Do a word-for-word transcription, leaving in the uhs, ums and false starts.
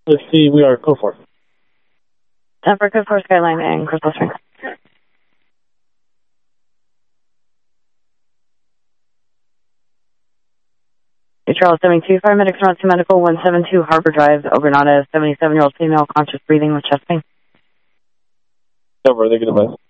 Let's see, we are code four. Temper code four Skyline and Crystal Springs. Charles seventy-two, paramedics around to medical one seven two Harbor Drive, overnight a seventy-seven-year-old female conscious breathing with chest pain. Over, they get advice.